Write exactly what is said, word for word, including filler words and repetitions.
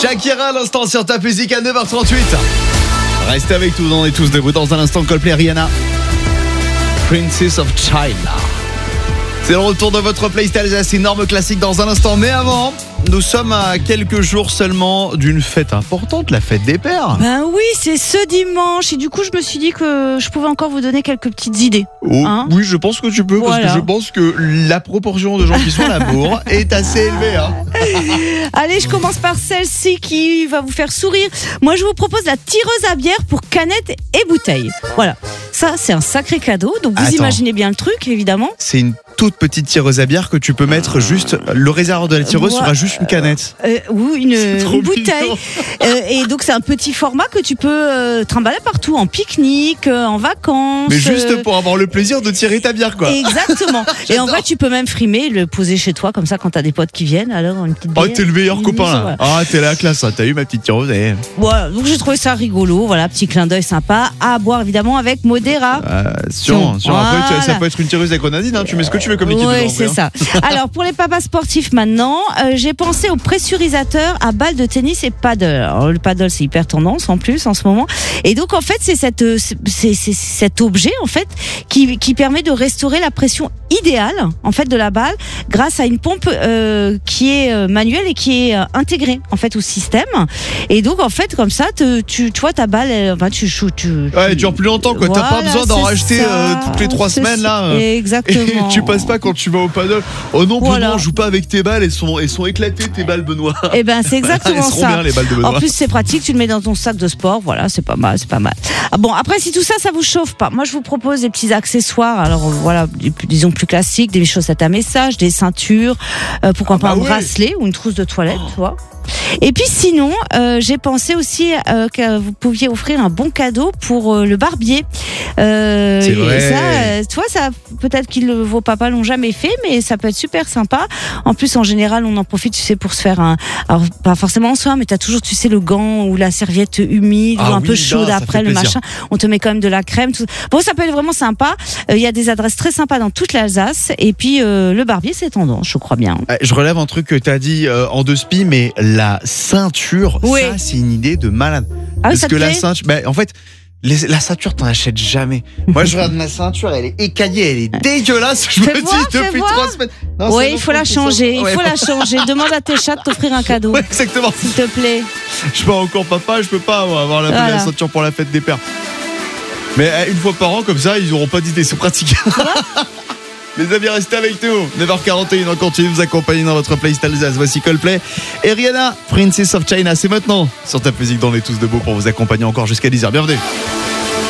Shakira à l'instant sur ta musique à neuf heures trente-huit. Restez avec nous, on est tous debout dans un instant. Coldplay, Rihanna, Princess of China. C'est le retour de votre playlist Alsace, énorme classique dans un instant. Mais avant, nous sommes à quelques jours seulement d'une fête importante, la fête des pères. Ben oui, c'est ce dimanche. Et du coup, je me suis dit que je pouvais encore vous donner quelques petites idées. Oh, hein oui, je pense que tu peux, voilà. Parce que je pense que la proportion de gens qui sont à la bourre est assez élevée. Hein. Allez, je commence par celle-ci qui va vous faire sourire. Moi, je vous propose la tireuse à bière pour canettes et bouteilles. Voilà, ça, c'est un sacré cadeau. Donc, vous Attends. imaginez bien le truc, évidemment. C'est une toute petite tireuse à bière que tu peux mettre juste. Le réservoir de la tireuse Moi, sera juste une canette. Euh, ou une, trop une bouteille. Euh, et donc, c'est un petit format que tu peux euh, trimballer partout, en pique-nique, euh, en vacances. Mais juste euh, pour avoir le plaisir de tirer ta bière, quoi. Exactement. Et en vrai, tu peux même frimer, le poser chez toi, comme ça, quand t'as des potes qui viennent. Alors, une petite bière. Oh, t'es le meilleur une copain mise, là. voilà. Ah, t'es la classe, hein. T'as eu ma petite tireuse. Eh. Voilà, donc j'ai trouvé ça rigolo. Voilà, petit clin d'œil sympa à boire évidemment avec modérat. Euh, sûr, sûr. Après, tu- Voilà. ça peut être une tireuse avec grenadine, hein. Tu mets ce que tu veux comme liquide Oui, dedans, c'est hein. ça. Alors, pour les papas sportifs maintenant, euh, j'ai pensé au pressurisateur à balles de tennis et paddle. Alors, le paddle, c'est hyper tendance en plus en ce moment. Et donc, en fait, c'est, cette, euh, c'est, c'est cet objet en fait qui, qui permet de restaurer la pression idéale en fait de la balle grâce à une pompe euh, qui est euh, manuelle et qui est euh, intégrée en fait au système. Et donc, en fait, comme ça, te, tu, tu vois ta balle, elle, enfin, tu shoots. Tu, Ouais, tu- elle dure plus longtemps, quoi. T'as pas Voilà, besoin d'en c'est racheter ça. euh, toutes les trois C'est semaines, ça. là. Et Exactement. tu passes pas quand tu vas au paddle. Oh non, Voilà. Benoît, joue pas avec tes balles. Elles sont, elles sont éclatées, tes balles, Benoît. Eh ben, c'est Elles exactement seront ça. bien, les balles de En Benoît. plus, c'est pratique, tu le mets dans ton sac de sport, voilà, c'est pas mal, c'est pas mal. Ah bon, après, si tout ça, ça vous chauffe pas, moi, je vous propose des petits accessoires, alors euh, voilà, des- disons plus classiques, des chaussettes à message, des ceintures, euh, pourquoi Ah pas bah un ouais. bracelet ou une trousse de toilette, tu vois. Et puis sinon, euh, j'ai pensé aussi euh, que vous pouviez offrir un bon cadeau pour euh, le barbier. Euh, C'est et vrai. Ça, euh, tu vois, ça, peut-être que le- vos papas l'ont jamais fait, mais ça peut être super sympa. En plus, en général, on en profite, tu sais, pour se faire un, alors pas forcément en soin, mais t'as toujours, tu sais, le gant ou la serviette humide Ah ou un oui, peu non, chaude ça après fait le plaisir. machin. On te met quand même de la crème. Tout. Bon, ça peut être vraiment sympa. Il y a des adresses très sympas dans toute l'Alsace. Et puis euh, le barbier, c'est tendance, je crois bien. Eh, Je relève un truc que t'as dit euh, en deux spi, mais la ceinture, Oui. ça, c'est une idée de malade. Ah oui, Parce ça que te la plaît ceinture, bah, en fait, les- la ceinture, t'en achètes jamais. Moi, je regarde ma ceinture, elle est écaillée, elle est dégueulasse. Je Fais me voir, dis fais depuis voir. trois semaines. Non, Oui, c'est il bon, faut la je pense que changer. ça- Il ouais. faut la changer. Demande à tes chats de t'offrir un cadeau. Ouais, exactement. S'il te plaît. Je suis pas encore papa, je peux pas moi, avoir la, Voilà. la ceinture pour la fête des pères. Mais eh, une fois par an, comme ça, ils auront pas d'idée, c'est pratique. Les amis, restez avec nous. neuf heures quarante et une, on continue de vous accompagner dans votre playlist Alsace. Voici Coldplay et Rihanna, Princess of China. C'est maintenant sur ta musique dans les tous debout pour vous accompagner encore jusqu'à dix heures. Bienvenue.